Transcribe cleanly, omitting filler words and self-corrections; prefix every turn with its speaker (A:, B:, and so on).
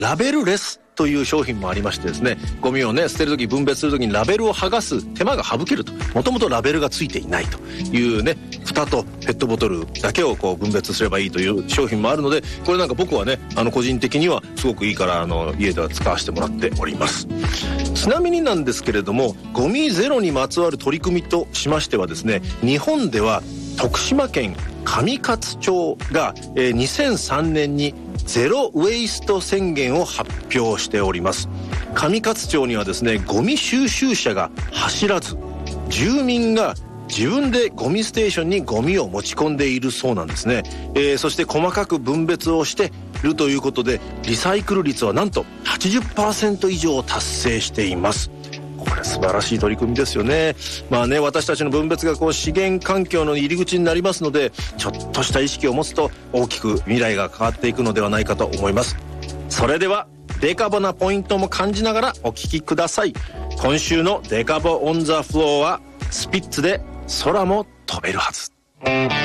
A: ラベルレスという商品もありましてですね、ゴミをね捨てるとき、分別するときにラベルを剥がす手間が省けると。もともとラベルがついていないというね、蓋とペットボトルだけをこう分別すればいいという商品もあるので、これなんか僕はね個人的にはすごくいいから家では使わせてもらっております。ちなみになんですけれども、ゴミゼロにまつわる取り組みとしましてはですね、日本では徳島県上勝町が2003年にゼロウェイスト宣言を発表しております。上勝町にはですね、ゴミ収集車が走らず、住民が自分でゴミステーションにゴミを持ち込んでいるそうなんですね。そして細かく分別をしているということで、リサイクル率はなんと 80% 以上達成しています。これ素晴らしい取り組みですよね。まあね、私たちの分別がこう資源環境の入り口になりますので、ちょっとした意識を持つと大きく未来が変わっていくのではないかと思います。それではデカボなポイントも感じながらお聞きください。今週のデカボオンザフローはスピッツで空も飛べるはず。